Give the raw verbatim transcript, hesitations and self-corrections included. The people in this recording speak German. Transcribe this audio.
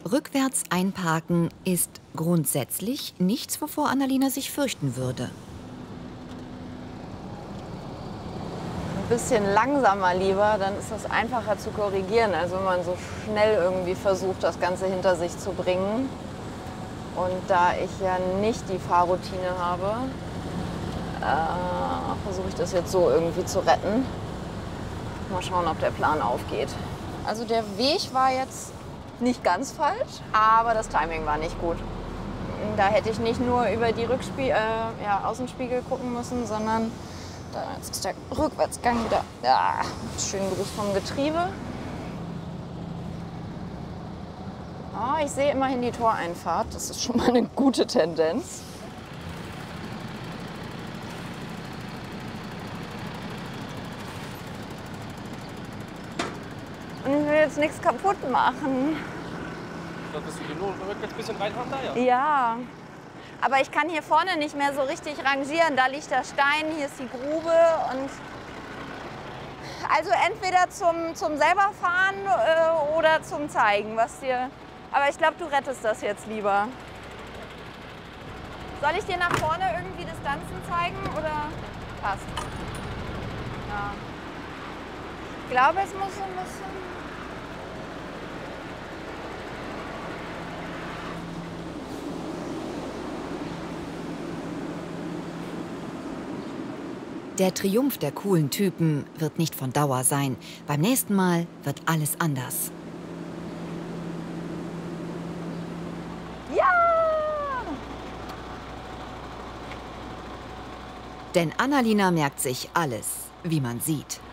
Rückwärts einparken ist grundsätzlich nichts, wovor Annalena sich fürchten würde. Ein bisschen langsamer lieber, dann ist das einfacher zu korrigieren, als wenn man so schnell irgendwie versucht, das Ganze hinter sich zu bringen. Und da ich ja nicht die Fahrroutine habe, äh, versuche ich das jetzt so irgendwie zu retten. Mal schauen, ob der Plan aufgeht. Also der Weg war jetzt nicht ganz falsch, aber das Timing war nicht gut. Da hätte ich nicht nur über die Rückspie äh, ja, Außenspiegel gucken müssen, sondern da jetzt ist der Rückwärtsgang wieder. Ja, schönen Gruß vom Getriebe. Oh, ich sehe immerhin die Toreinfahrt. Das ist schon mal eine gute Tendenz. Und ich will jetzt nichts kaputt machen. Da bist du nur rückwärts ein bisschen reinhauen da, ja? Ja, aber ich kann hier vorne nicht mehr so richtig rangieren. Da liegt der Stein, hier ist die Grube. Und also entweder zum, zum selber fahren äh, oder zum Zeigen, was dir. Aber ich glaube, du rettest das jetzt lieber. Soll ich dir nach vorne irgendwie Distanzen zeigen oder passt? Ja. Ich glaube, es muss so ein bisschen. Der Triumph der coolen Typen wird nicht von Dauer sein. Beim nächsten Mal wird alles anders. Ja! Denn Annalena merkt sich alles, wie man sieht.